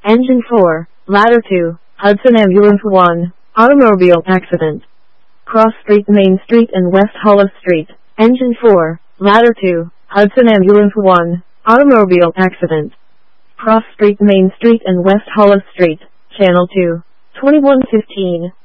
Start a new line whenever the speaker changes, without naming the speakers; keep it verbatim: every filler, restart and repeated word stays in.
Engine four, Ladder two, Hudson Ambulance one, Automobile Accident. Cross Street Main Street and West Hollis Street. Engine four, Ladder two, Hudson Ambulance one, Automobile Accident. Cross Street Main Street and West Hollis Street, Channel two, twenty-one fifteen.